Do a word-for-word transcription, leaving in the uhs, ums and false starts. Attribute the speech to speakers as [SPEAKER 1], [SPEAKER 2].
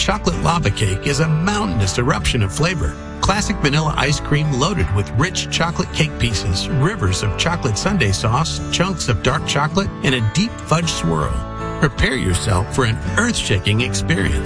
[SPEAKER 1] chocolate lava cake is a mountainous eruption of flavor. Classic vanilla ice cream loaded with rich chocolate cake pieces, rivers of chocolate sundae sauce, chunks of dark chocolate, and a deep fudge swirl. Prepare yourself for an earth-shaking experience.